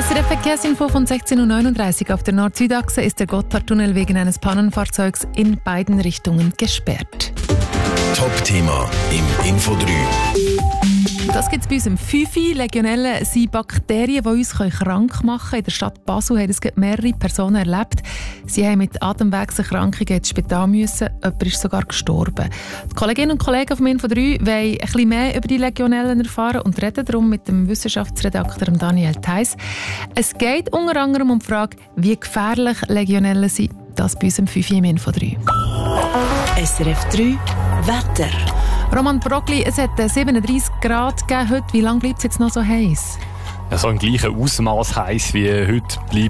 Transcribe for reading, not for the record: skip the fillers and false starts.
SRF Verkehrsinfo von 16.39 Uhr. Auf der Nord-Süd-Achse ist der Gotthardtunnel wegen eines Pannenfahrzeugs in beiden Richtungen gesperrt. Top-Thema im Info 3. Das gibt es bei uns im 5. Legionellen sind Bakterien, die uns krank machen können. In der Stadt Basel haben es mehrere Personen erlebt. Sie haben mit Atemwegserkrankungen ins Spital müssen. Jemand ist sogar gestorben. Die Kolleginnen und Kollegen vom Info 3 wollen ein bisschen mehr über die Legionellen erfahren und reden darum mit dem Wissenschaftsredakteur Daniel Theiss. Es geht unter anderem um die Frage, wie gefährlich Legionellen sind. Das bei uns im 5. im Info 3. SRF 3 Wetter. Roman Brogli, es hat 37 Grad gegeben heute. Wie lange bleibt es jetzt noch so heiß? Ja, so im gleichen Ausmaß heiß wie heute bleibt